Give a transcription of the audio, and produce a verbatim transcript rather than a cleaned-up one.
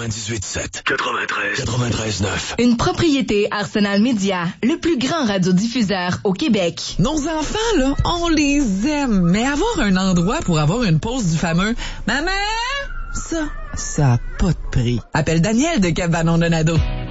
quatre-vingt-dix-huit sept, quatre-vingt-treize, quatre-vingt-treize neuf. Une propriété Arsenal Média, le plus grand radiodiffuseur au Québec. Nos enfants, là, on les aime, mais avoir un endroit pour avoir une pause du fameux « Maman! » Ça, ça a pas de prix. Appelle Daniel de Cabanon Donado.